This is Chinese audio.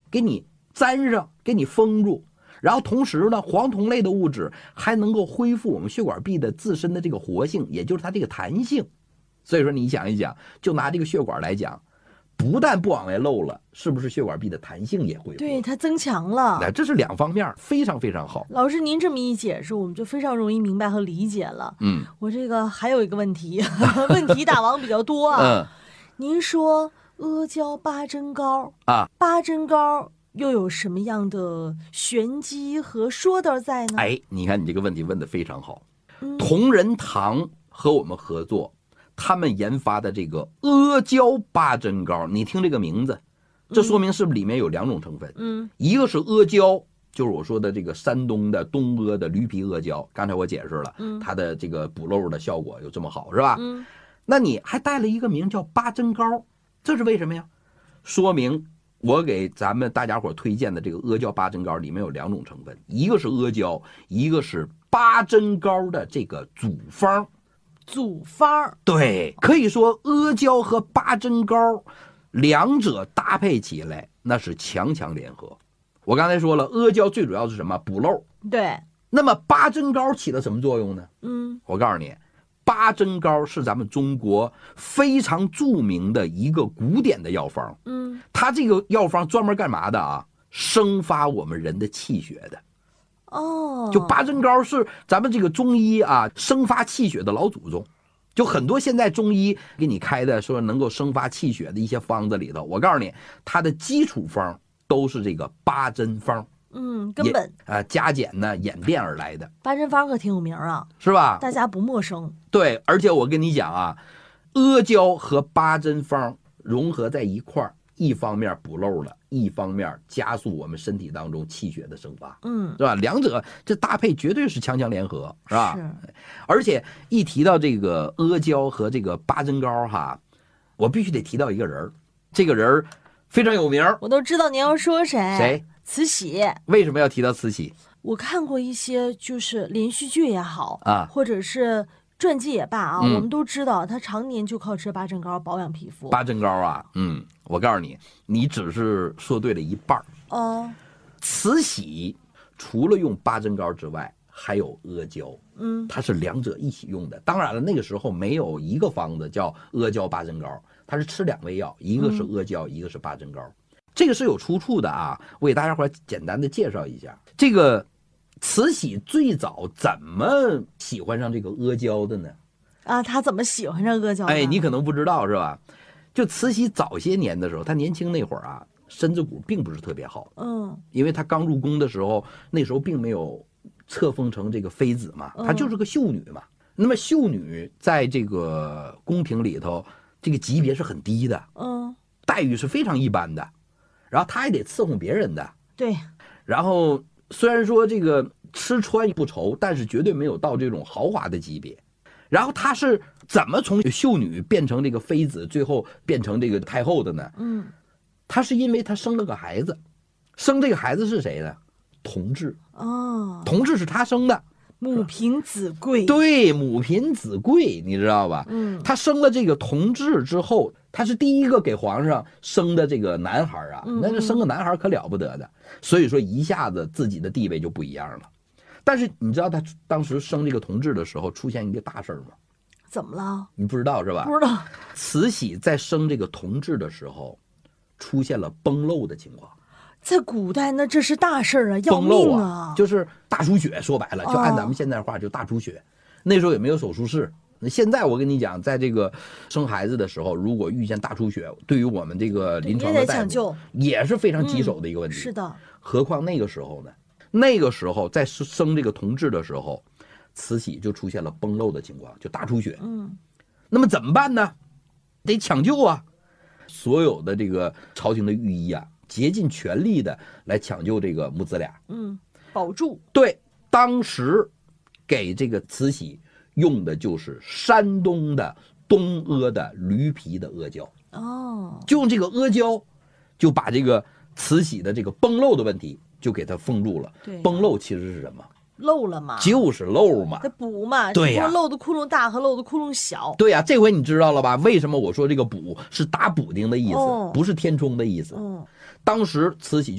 给你粘上，给你封住。然后同时呢，黄酮类的物质还能够恢复我们血管壁的自身的这个活性，也就是它这个弹性。所以说你想一想，就拿这个血管来讲，不但不往外漏了，是不是血管壁的弹性也恢复？ 对，它增强了。 这是两方面，非常非常好。 老师您这么一解释，我们就非常容易明白和理解了。我这个还有一个问题，问题大王比较多啊。您说阿胶八珍膏啊，八珍膏又有什么样的玄机和说道在呢？ 你看你这个问题问得非常好。同仁堂和我们合作，他们研发的这个阿胶八珍膏，你听这个名字，这说明是不是里面有2种成分？一个是阿胶，就是我说的这个山东的东阿的驴皮阿胶，刚才我解释了，它的这个补漏的效果有这么好，是吧？那你还带了一个名叫八珍膏，这是为什么呀？说明我给咱们大家伙推荐的这个阿胶八珍膏里面有2种成分，一个是阿胶，一个是八珍膏的这个组方。 组方， 对，可以说阿胶和八珍膏两者搭配起来那是强强联合。我刚才说了，阿胶最主要是什么？补漏。 对。 那么八珍膏起了什么作用呢？我告诉你，八珍膏是咱们中国非常著名的一个古典的药方。它这个药方专门干嘛的啊？生发我们人的气血的。就八珍膏是咱们这个中医啊生发气血的老祖宗。就很多现在中医给你开的说能够生发气血的一些方子里头，我告诉你，它的基础方都是这个八珍方。 根本加减呢演变而来的。 八珍方可挺有名啊， 是吧？ 大家不陌生。 对，而且我跟你讲啊，阿胶和八珍方融合在一块儿，一方面补漏了，一方面加速我们身体当中气血的生发，是吧？两者这搭配绝对是强强联合，是吧？ 是。 而且一提到这个阿胶和这个八珍膏哈，我必须得提到一个人，这个人非常有名， 我都知道您要说谁。 谁？ 慈禧。 为什么要提到慈禧？ 我看过一些就是连续剧也好啊， 或者是传记也罢啊，我们都知道他常年就靠吃八珍膏保养皮肤。 八珍膏啊，我告诉你，你只是说对了一半。慈禧除了用八珍膏之外，还有阿胶，它是两者一起用的。当然了，那个时候没有一个方子叫阿胶八珍膏，它是吃2味药，一个是阿胶，一个是八珍膏。这个是有出处的啊，我给大家伙简单的介绍一下。这个慈禧最早怎么喜欢上这个阿胶的呢？ 她怎么喜欢上阿胶的？ 你可能不知道是吧？就慈禧早些年的时候，她年轻那会儿啊，身子骨并不是特别好，因为她刚入宫的时候，那时候并没有册封成这个妃子嘛，她就是个秀女嘛。那么秀女在这个宫廷里头，这个级别是很低的，待遇是非常一般的。然后他还得伺候别人的， 对。 然后虽然说这个吃穿不愁，但是绝对没有到这种豪华的级别。然后他是怎么从秀女变成这个妃子，最后变成这个太后的呢？他是因为他生了个孩子，生这个孩子是谁呢？同治。同治是他生的。 母凭子贵。 对，母凭子贵，你知道吧？他生了这个同治之后，他是第一个给皇上生的这个男孩啊，那这生个男孩可了不得的，所以说一下子自己的地位就不一样了。但是你知道他当时生这个同治的时候出现一个大事吗？ 怎么了？ 你不知道是吧？ 不知道。 慈禧在生这个同治的时候，出现了崩漏的情况。 在古代那这是大事啊，要命啊！ 就是大出血，说白了就按咱们现在话就大出血。那时候也没有手术室。那现在我跟你讲，在这个生孩子的时候，如果遇见大出血，对于我们这个临床的大夫也是非常棘手的一个问题。 是的。 何况那个时候呢？那个时候在生这个同治的时候，慈禧就出现了崩漏的情况，就大出血。那么怎么办呢？得抢救啊！所有的这个朝廷的御医啊，竭尽全力的来抢救这个母子俩， 保住。 对，当时给这个慈禧用的就是山东的东阿的驴皮的阿胶，就用这个阿胶，就把这个慈禧的这个崩漏的问题就给它封住了。崩漏其实是什么？ 漏了嘛， 就是漏嘛， 它补嘛， 对呀， 漏的窟窿大和漏的窟窿小， 对呀，这回你知道了吧？为什么我说这个补是打补丁的意思，不是填充的意思？当时慈禧